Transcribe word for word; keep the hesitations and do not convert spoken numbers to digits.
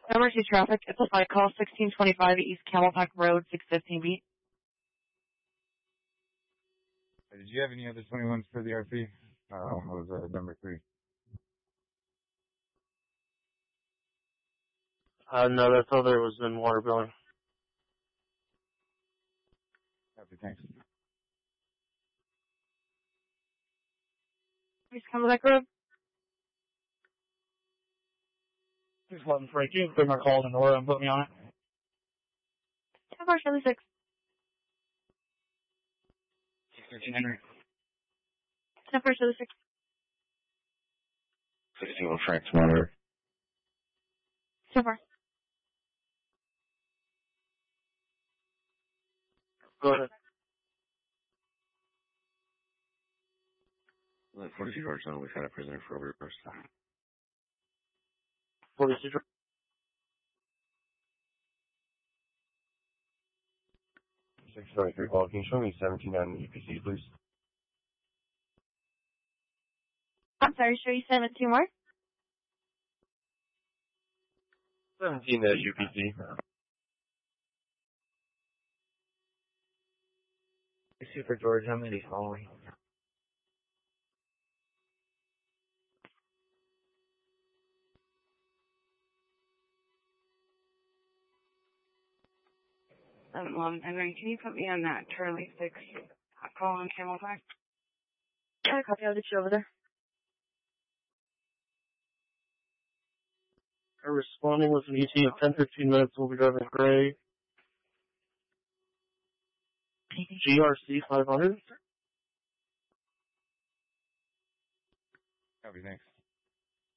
Emergency traffic. It's a flight call sixteen twenty-five East Camelback Road, six fifteen B. Did you have any other twenty-ones for the R P? Oh, what was uh, number three? Uh, no, that's all there was in water billing. Copy, thanks. East Camelback Road. Just let them Frank. You can put my call to Nora and put me on it. ten four seventy-six. thirteen Henry. ten four seventy-six. sixteen Frank's monitor. ten four. Go ahead. forty-two George, no, we've had a prisoner for over the first time. forty-two George. six twenty-three call, can you show me seventeen on U P C, please? I'm sorry, show you seventeen more? seventeen at U P C. Super George, how many following? Um, um, and then can you put me on that Charlie six call on Camelback? Yeah, copy. I'll get you over there. I'm responding with an E T of ten fifteen minutes. We'll be driving gray. G R C five hundred. Copy, thanks.